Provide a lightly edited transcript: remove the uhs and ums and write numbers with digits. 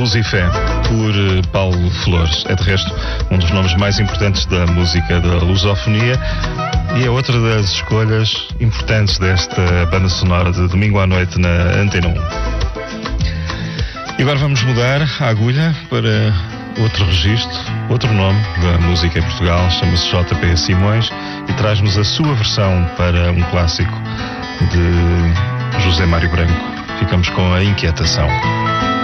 Luz e Fé, por Paulo Flores. É de resto um dos nomes mais importantes da música da lusofonia e é outra das escolhas importantes desta banda sonora de domingo à noite na Antena 1. E agora vamos mudar a agulha para outro registro, outro nome da música em Portugal, chama-se J.P. Simões e traz-nos a sua versão para um clássico de José Mário Branco. Ficamos com A Inquietação.